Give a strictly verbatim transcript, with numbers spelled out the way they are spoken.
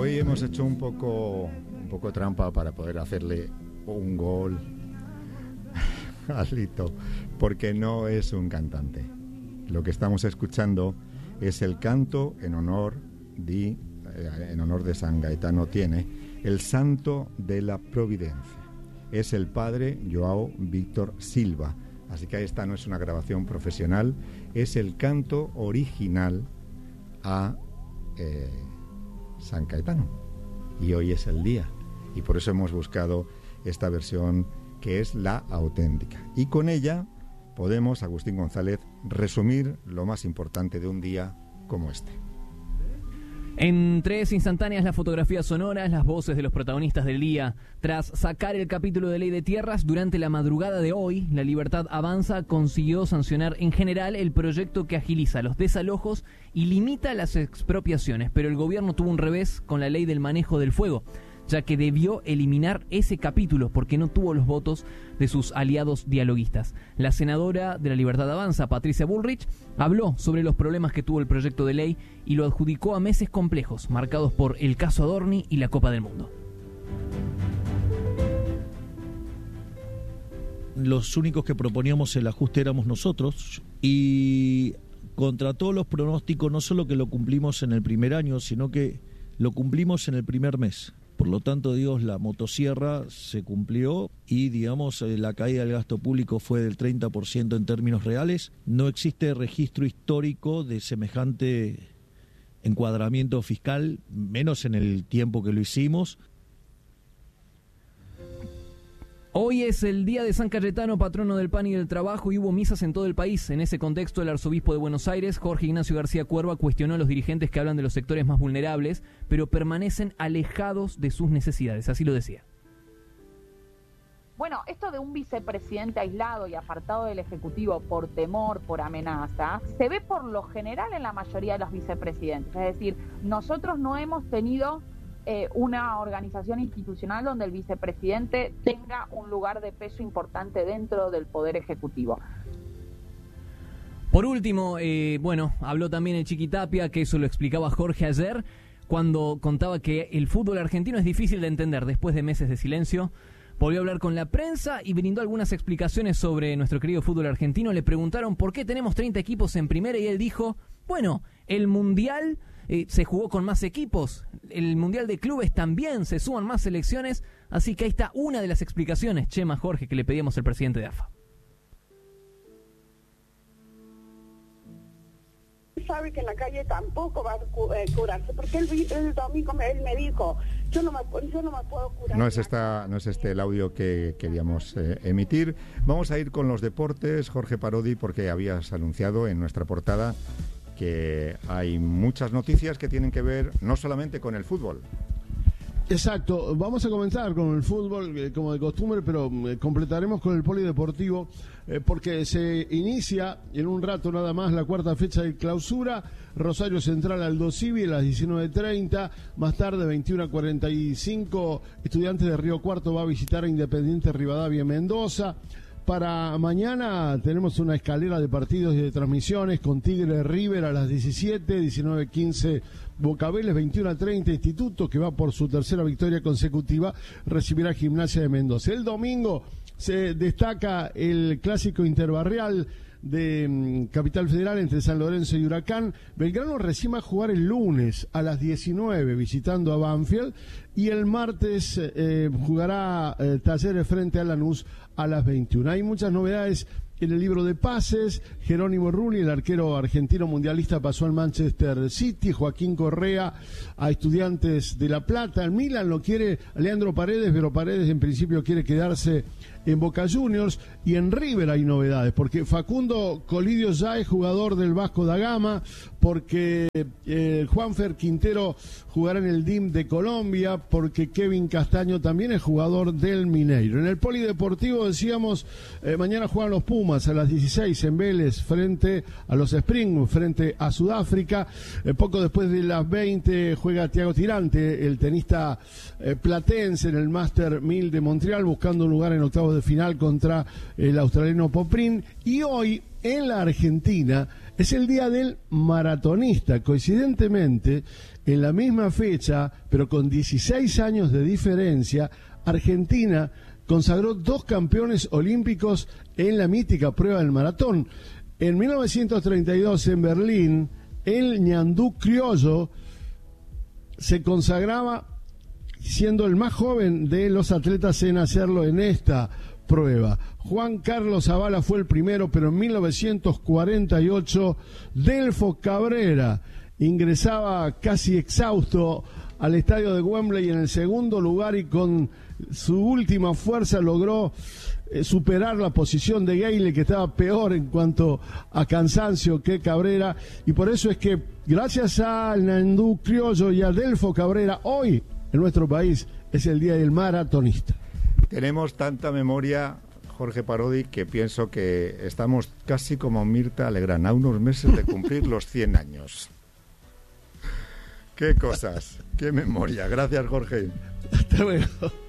Hoy hemos hecho un poco, un poco trampa para poder hacerle un gol a Lito, porque no es un cantante. Lo que estamos escuchando es el canto en honor de, en honor de San Gaetano Tiene, el santo de la providencia. Es el padre Joao Víctor Silva. Así que esta no es una grabación profesional, es el canto original a eh, San Caetano. Y hoy es el día. Y por eso hemos buscado esta versión que es la auténtica. Y con ella podemos, Agustín González, resumir lo más importante de un día como este. En tres instantáneas, las fotografías sonoras, las voces de los protagonistas del día. Tras sacar el capítulo de Ley de Tierras, durante la madrugada de hoy, La Libertad Avanza consiguió sancionar en general el proyecto que agiliza los desalojos y limita las expropiaciones, pero el gobierno tuvo un revés con la ley del manejo del fuego, ya que debió eliminar ese capítulo porque no tuvo los votos de sus aliados dialoguistas. La senadora de La Libertad Avanza, Patricia Bullrich, habló sobre los problemas que tuvo el proyecto de ley y lo adjudicó a meses complejos, marcados por el caso Adorni y la Copa del Mundo. Los únicos que proponíamos el ajuste éramos nosotros, y contra todos los pronósticos, no solo que lo cumplimos en el primer año, sino que lo cumplimos en el primer mes. Por lo tanto, Dios, la motosierra se cumplió y, digamos, la caída del gasto público fue del treinta por ciento en términos reales. No existe registro histórico de semejante encuadramiento fiscal, menos en el tiempo que lo hicimos. Hoy es el día de San Cayetano, patrono del pan y del trabajo, y hubo misas en todo el país. En ese contexto, el arzobispo de Buenos Aires, Jorge Ignacio García Cuerva, cuestionó a los dirigentes que hablan de los sectores más vulnerables, pero permanecen alejados de sus necesidades. Así lo decía. Bueno, esto de un vicepresidente aislado y apartado del Ejecutivo por temor, por amenaza, se ve por lo general en la mayoría de los vicepresidentes. Es decir, nosotros no hemos tenido Eh, una organización institucional donde el vicepresidente tenga un lugar de peso importante dentro del Poder Ejecutivo. Por último, eh, bueno, habló también el Chiqui Tapia, que eso lo explicaba Jorge ayer, cuando contaba que el fútbol argentino es difícil de entender después de meses de silencio. Volvió a hablar con la prensa y brindó algunas explicaciones sobre nuestro querido fútbol argentino. Le preguntaron por qué tenemos treinta equipos en primera y él dijo, bueno, el Mundial eh, se jugó con más equipos, el Mundial de Clubes también, se suman más selecciones, así que ahí está una de las explicaciones, Chema, Jorge, que le pedíamos al presidente de A F A. Sabe que en la calle tampoco va a curarse, porque él, el domingo me, él me dijo, yo no me, yo no me puedo curar. No es, esta, no es este el audio que queríamos eh, emitir. Vamos a ir con los deportes, Jorge Parodi, porque habías anunciado en nuestra portada que hay muchas noticias que tienen que ver no solamente con el fútbol. Exacto, vamos a comenzar con el fútbol eh, como de costumbre, pero eh, completaremos con el polideportivo eh, porque se inicia en un rato nada más la cuarta fecha de clausura. Rosario Central Aldo Civi a las diecinueve treinta, más tarde veintiuno cuarenta y cinco, Estudiantes de Río Cuarto va a visitar a Independiente Rivadavia Mendoza. Para mañana tenemos una escalera de partidos y de transmisiones con Tigre River a las diecisiete, diecinueve quince Boca Vélez, veintiuno treinta Instituto, que va por su tercera victoria consecutiva, recibirá Gimnasia de Mendoza. El domingo se destaca el clásico interbarrial de um, Capital Federal entre San Lorenzo y Huracán. Belgrano recién va a jugar el lunes a las diecinueve visitando a Banfield, y el martes eh, jugará eh, Talleres frente a Lanús a las veintiuna. Hay muchas novedades en el libro de pases. Jerónimo Rulli, el arquero argentino mundialista, pasó al Manchester City. Joaquín Correa a Estudiantes de La Plata. El Milan lo quiere Leandro Paredes, pero Paredes en principio quiere quedarse en Boca Juniors. Y en River hay novedades, porque Facundo Colidio ya es jugador del Vasco da Gama, porque eh, Juanfer Quintero jugará en el D I M de Colombia, porque Kevin Castaño también es jugador del Mineiro. En el polideportivo decíamos, eh, mañana juegan los Pumas a las dieciséis en Vélez frente a los Spring, frente a Sudáfrica. Eh, poco después de las veinte juega Thiago Tirante, el tenista eh, platense, en el Master mil de Montreal, buscando un lugar en octavos de final contra el australiano Poprin. Y hoy en la Argentina es el día del maratonista. Coincidentemente, en la misma fecha, pero con dieciséis años de diferencia, Argentina consagró dos campeones olímpicos en la mítica prueba del maratón. En mil novecientos treinta y dos, en Berlín, el ñandú criollo se consagraba siendo el más joven de los atletas en hacerlo en esta prueba. Juan Carlos Zavala fue el primero, pero en mil novecientos cuarenta y ocho, Delfo Cabrera ingresaba casi exhausto al estadio de Wembley en el segundo lugar y con su última fuerza logró eh, superar la posición de Gayle, que estaba peor en cuanto a cansancio que Cabrera, y por eso es que gracias al ñandú criollo y a Delfo Cabrera, hoy en nuestro país es el día del maratonista. Tenemos tanta memoria, Jorge Parodi, que pienso que estamos casi como Mirta Legrand, a unos meses de cumplir los cien años. Qué cosas, qué memoria. Gracias, Jorge. Hasta luego.